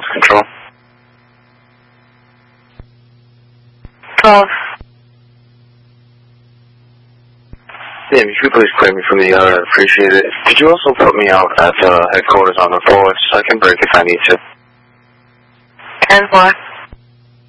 control. 12. Yeah, if you could please clear me from the yard, I'd appreciate it. Could you also put me out at headquarters on the 4th so I can break if I need to? 10-4.